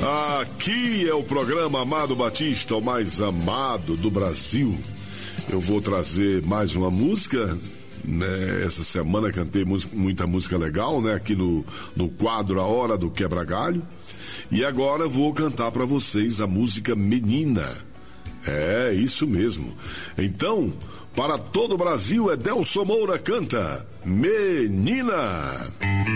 Aqui é o programa Amado Batista, o mais amado do Brasil. Eu vou trazer mais uma música, né? Essa semana cantei muita música legal, né? Aqui no quadro A Hora do Quebra-Galho. E agora vou cantar para vocês a música Menina. É, isso mesmo. Então, para todo o Brasil, Edelson Moura canta Menina.